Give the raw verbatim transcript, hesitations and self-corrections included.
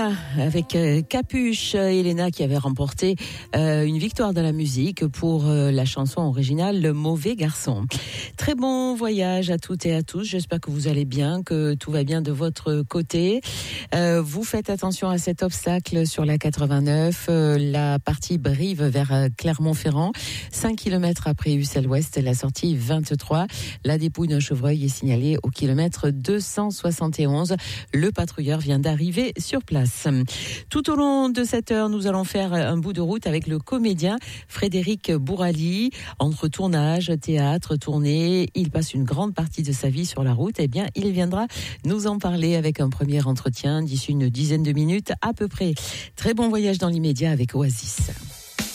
Elena avec euh, Capuche. Elena qui avait remporté euh, une victoire dans la musique pour euh, la chanson originale Le Mauvais Garçon. Très bon voyage à toutes et à tous. J'espère que vous allez bien, que tout va bien de votre côté. Euh, vous faites attention à cet obstacle sur la quatre-vingt-neuf, euh, la partie Brive vers euh, Clermont-Ferrand. cinq kilomètres après Ussel-Ouest, la sortie vingt-trois. La dépouille d'un chevreuil est signalée au kilomètre deux cent soixante et onze. Le patrouilleur vient d'arriver sur place. Tout au long de cette heure, nous allons faire un bout de route avec le comédien Frédéric Bourali. Entre tournage, théâtre, tournée, il passe une grande partie de sa vie sur la route. Eh bien, il viendra nous en parler avec un premier entretien d'ici une dizaine de minutes à peu près. Très bon voyage dans l'immédiat avec Oasis.